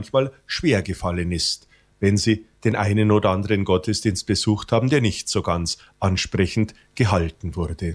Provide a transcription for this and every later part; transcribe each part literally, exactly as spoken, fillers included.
manchmal schwer gefallen ist, wenn Sie den einen oder anderen Gottesdienst besucht haben, der nicht so ganz ansprechend gehalten wurde.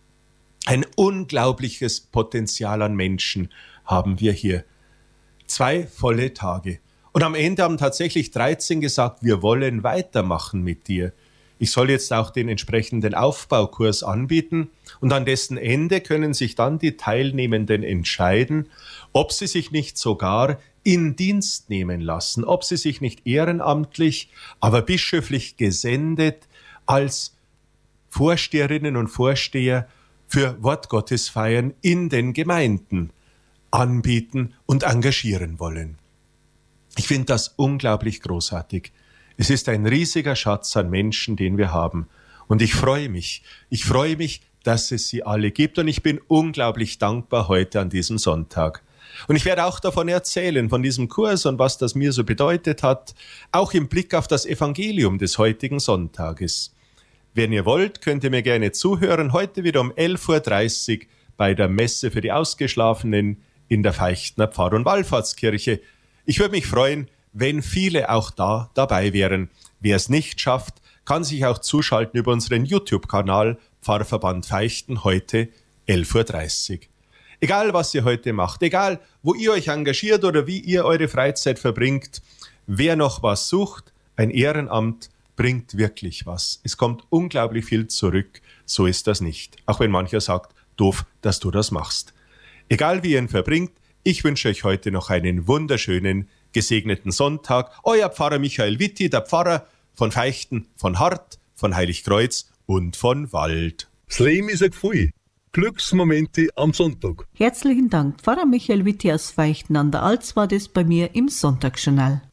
Ein unglaubliches Potenzial an Menschen haben wir hier. Zwei volle Tage. Und am Ende haben tatsächlich dreizehn gesagt, wir wollen weitermachen mit dir. Ich soll jetzt auch den entsprechenden Aufbaukurs anbieten und an dessen Ende können sich dann die Teilnehmenden entscheiden, ob sie sich nicht sogar in Dienst nehmen lassen, ob sie sich nicht ehrenamtlich, aber bischöflich gesendet als Vorsteherinnen und Vorsteher für Wortgottesfeiern in den Gemeinden anbieten und engagieren wollen. Ich finde das unglaublich großartig. Es ist ein riesiger Schatz an Menschen, den wir haben. Und ich freue mich. Ich freue mich, dass es sie alle gibt. Und ich bin unglaublich dankbar heute an diesem Sonntag. Und ich werde auch davon erzählen, von diesem Kurs und was das mir so bedeutet hat, auch im Blick auf das Evangelium des heutigen Sonntages. Wenn ihr wollt, könnt ihr mir gerne zuhören. Heute wieder um elf Uhr dreißig bei der Messe für die Ausgeschlafenen in der Veichtner Pfarr- und Wallfahrtskirche. Ich würde mich freuen, wenn viele auch da dabei wären. Wer es nicht schafft, kann sich auch zuschalten über unseren YouTube-Kanal Pfarrverband Veichten heute elf Uhr dreißig. Egal, was ihr heute macht, egal, wo ihr euch engagiert oder wie ihr eure Freizeit verbringt, wer noch was sucht, ein Ehrenamt bringt wirklich was. Es kommt unglaublich viel zurück, so ist das nicht. Auch wenn mancher sagt, doof, dass du das machst. Egal, wie ihr ihn verbringt, ich wünsche euch heute noch einen wunderschönen, gesegneten Sonntag. Euer Pfarrer Michael Witti, der Pfarrer von Veichten, von Hart, von Heiligkreuz und von Wald. Das Leben ist ein Gefühl. Glücksmomente am Sonntag. Herzlichen Dank, Pfarrer Michael Witti aus Veichten an der Alz war das bei mir im Sonntagsjournal.